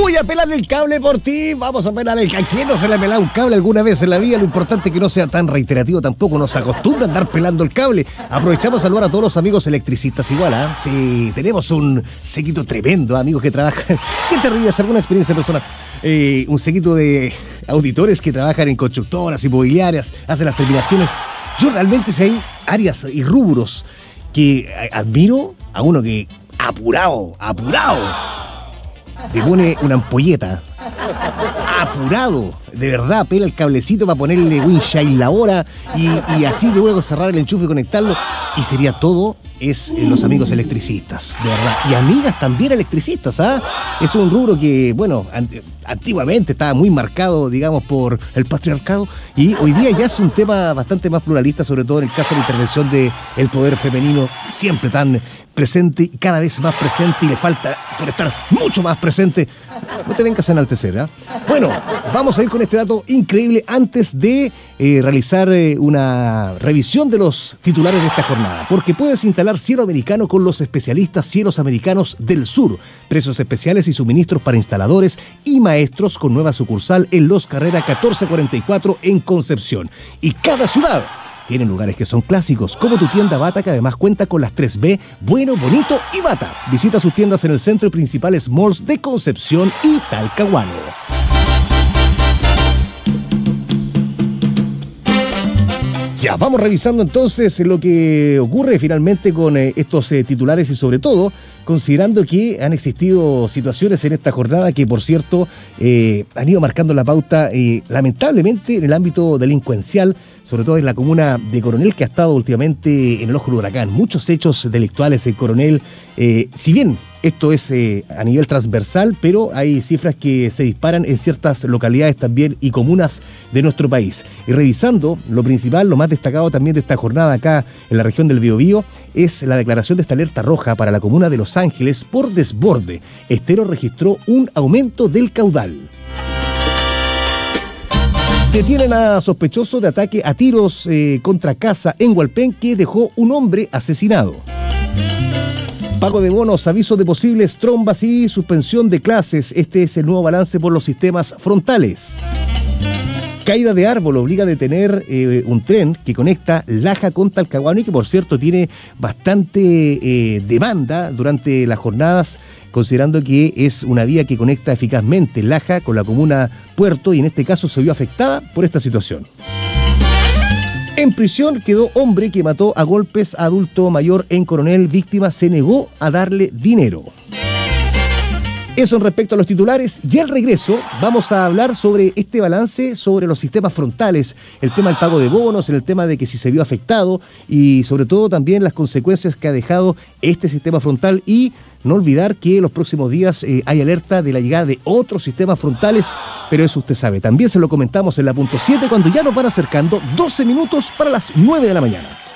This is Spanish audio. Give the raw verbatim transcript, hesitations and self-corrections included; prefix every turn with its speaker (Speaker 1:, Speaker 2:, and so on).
Speaker 1: Voy a pelar el cable por ti. Vamos a pelar el cable. ¿Quién no se le ha pelado un cable alguna vez en la vida? Lo importante es que no sea tan reiterativo. Tampoco nos acostumbra a andar pelando el cable. Aprovechamos a saludar a todos los amigos electricistas igual, ¿ah? ¿eh? Sí, tenemos un séquito tremendo, amigos que trabajan. ¿Qué te ríes? ¿Alguna experiencia personal? Eh, un séquito de auditores que trabajan en constructoras, inmobiliarias, hacen las terminaciones. Yo realmente, si hay áreas y rubros que admiro, a uno que apurado, apurado, te pone una ampolleta, apurado, de verdad, pela el cablecito para ponerle windshield la hora y, y así luego cerrar el enchufe y conectarlo y sería todo. Es eh, los amigos electricistas, de verdad, y amigas también electricistas, ¿ah? Es un rubro que, bueno, an- antiguamente estaba muy marcado, digamos, por el patriarcado y hoy día ya es un tema bastante más pluralista, sobre todo en el caso de la intervención del poder femenino, siempre tan presente y cada vez más presente y le falta por estar mucho más presente. No te vengas a enaltecer, ¿eh? Bueno, vamos a ir con este dato increíble antes de eh, realizar eh, una revisión de los titulares de esta jornada, porque puedes instalar Cielo Americano con los especialistas Cielos Americanos del Sur. Precios especiales y suministros para instaladores y maestros con nueva sucursal en Los Carrera catorce cuarenta y cuatro en Concepción. Y cada ciudad tiene lugares que son clásicos, como tu tienda Bata, que además cuenta con las tres B, Bueno, Bonito y Bata. Visita sus tiendas en el centro y principales malls de Concepción y Talcahuano. Ya, vamos revisando entonces lo que ocurre finalmente con eh, estos eh, titulares y sobre todo considerando que han existido situaciones en esta jornada que, por cierto, eh, han ido marcando la pauta eh, lamentablemente en el ámbito delincuencial, sobre todo en la comuna de Coronel, que ha estado últimamente en el ojo del huracán. Muchos hechos delictuales en Coronel, eh, si bien esto es eh, a nivel transversal, pero hay cifras que se disparan en ciertas localidades también y comunas de nuestro país. Y revisando lo principal, lo más destacado también de esta jornada acá en la región del Biobío, es la declaración de esta alerta roja para la comuna de Los Ángeles por desborde. Estero registró un aumento del caudal. Detienen a sospechoso de ataque a tiros eh, contra casa en Hualpén que dejó un hombre asesinado. Pago de bonos, aviso de posibles trombas y suspensión de clases. Este es el nuevo balance por los sistemas frontales. Caída de árbol obliga a detener eh, un tren que conecta Laja con Talcahuano y que, por cierto, tiene bastante eh, demanda durante las jornadas, considerando que es una vía que conecta eficazmente Laja con la comuna Puerto y en este caso se vio afectada por esta situación. En prisión quedó hombre que mató a golpes a adulto mayor en Coronel. Víctima se negó a darle dinero. Eso en respecto a los titulares. Y al regreso vamos a hablar sobre este balance, sobre los sistemas frontales, el tema del pago de bonos, el tema de que si se vio afectado y sobre todo también las consecuencias que ha dejado este sistema frontal y no olvidar que en los próximos días eh, hay alerta de la llegada de otros sistemas frontales, pero eso usted sabe. También se lo comentamos en la punto siete cuando ya nos van acercando doce minutos para las nueve de la mañana.